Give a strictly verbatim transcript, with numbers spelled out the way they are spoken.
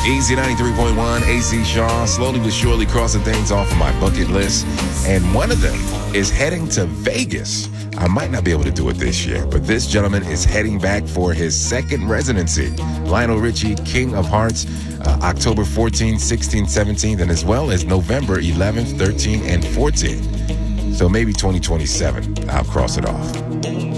Easy ninety-three point one, A C Shaw, slowly but surely crossing things off of my bucket list. And one of them is heading to Vegas. I might not be able to do it this year, but this gentleman is heading back for his second residency. Lionel Richie, King of Hearts, uh, October fourteenth, sixteenth, seventeenth, and as well as November eleventh, thirteenth, and fourteenth. So maybe twenty twenty-seven, I'll cross it off.